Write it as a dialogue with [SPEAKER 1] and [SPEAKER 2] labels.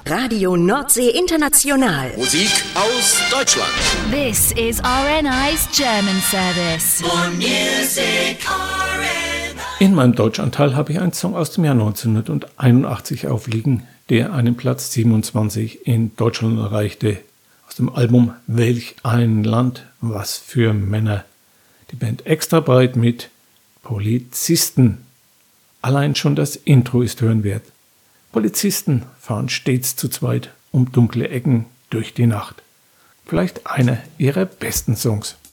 [SPEAKER 1] Radio Nordsee International.
[SPEAKER 2] Musik aus Deutschland.
[SPEAKER 3] This is RNI's German service.
[SPEAKER 4] More music, RNI.
[SPEAKER 5] In meinem Deutschanteil habe ich einen Song aus dem Jahr 1981 aufliegen, der einen Platz 27 in Deutschland erreichte. Aus dem Album Welch ein Land, was für Männer. Die Band Extra Breit mit Polizisten. Allein schon das Intro ist hörenswert. Polizisten fahren stets zu zweit um dunkle Ecken durch die Nacht. Vielleicht einer ihrer besten Songs.